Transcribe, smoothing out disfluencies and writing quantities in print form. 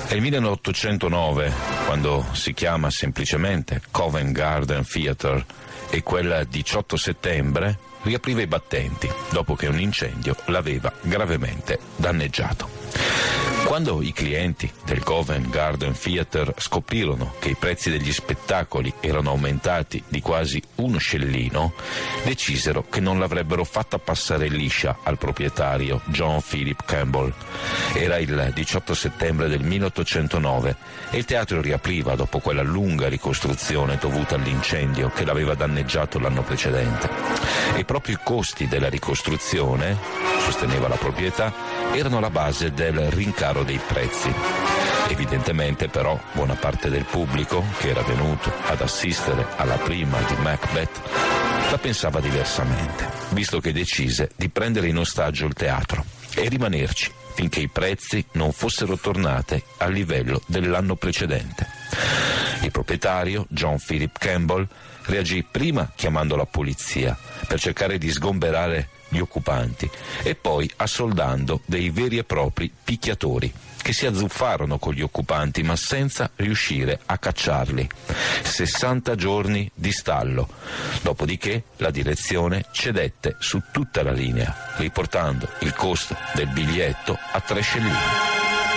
È il 1809 quando si chiama semplicemente Covent Garden Theatre e quel 18 settembre riapriva i battenti dopo che un incendio l'aveva gravemente danneggiato. Quando i clienti del Covent Garden Theatre scoprirono che i prezzi degli spettacoli erano aumentati di quasi uno scellino, decisero che non l'avrebbero fatta passare liscia al proprietario John Philip Campbell. Era il 18 settembre del 1809 e il teatro riapriva dopo quella lunga ricostruzione dovuta all'incendio che l'aveva danneggiato l'anno precedente. E proprio i costi della ricostruzione, sosteneva la proprietà, erano la base del rincaro dei prezzi. Evidentemente però buona parte del pubblico che era venuto ad assistere alla prima di Macbeth la pensava diversamente, visto che decise di prendere in ostaggio il teatro e rimanerci finché i prezzi non fossero tornati al livello dell'anno precedente. Il proprietario, John Philip Campbell, reagì prima chiamando la polizia per cercare di sgomberare gli occupanti e poi assoldando dei veri e propri picchiatori che si azzuffarono con gli occupanti ma senza riuscire a cacciarli. 60 giorni di stallo, dopodiché la direzione cedette su tutta la linea, riportando il costo del biglietto a 3 scellini.